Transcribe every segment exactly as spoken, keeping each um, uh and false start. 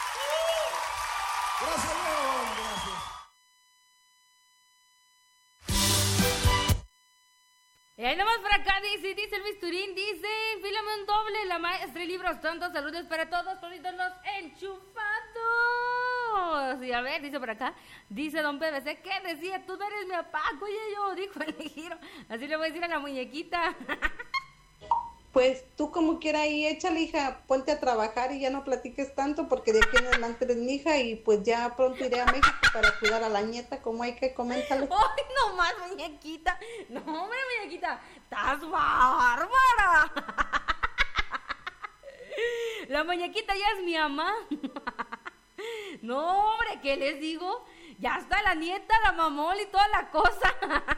Gracias, León, gracias. Y ahí nomás por acá dice, dice el bisturín, dice, fílame un doble, la maestra y libros tontos, saludos para todos, toditos los enchufados. Y a ver, dice por acá, dice don P B C, ¿qué decía? Tú no eres mi papá, oye yo, dijo el giro. Así le voy a decir a la muñequita. Pues tú como quiera ahí, échale, hija, ponte a trabajar y ya no platiques tanto porque de aquí en adelante eres mi hija y pues ya pronto iré a México para cuidar a la nieta, como hay que coméntale. ¡Ay, no más, muñequita! No, hombre, muñequita, estás bárbara. La muñequita ya es mi mamá. No, hombre, ¿qué les digo? Ya está la nieta, la mamol y toda la cosa.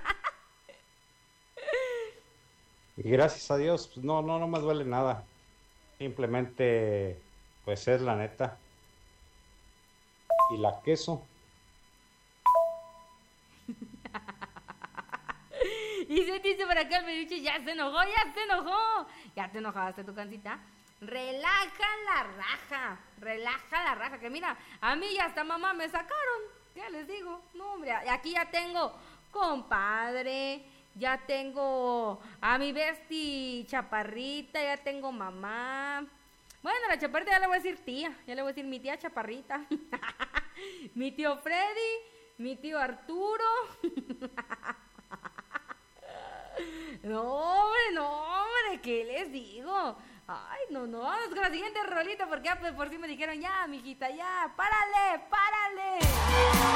Y gracias a Dios, pues no, no, no me duele nada. Simplemente, pues es la neta. Y la queso. Y se dice por acá el peluche, ya se enojó, ya se enojó. Ya te enojaste tu cancita. Relaja la raja, relaja la raja. Que mira, a mí ya hasta mamá me sacaron. ¿Qué les digo? No, hombre, aquí ya tengo compadre. Ya tengo a mi Besti chaparrita, ya tengo mamá. Bueno, la chaparrita ya le voy a decir tía, ya le voy a decir mi tía chaparrita. Mi tío Freddy, mi tío Arturo. No, hombre, no, hombre, ¿qué les digo? Ay, no, no, vamos con la siguiente rolita porque ya por sí me dijeron, ya, mijita, ya, párale, párale.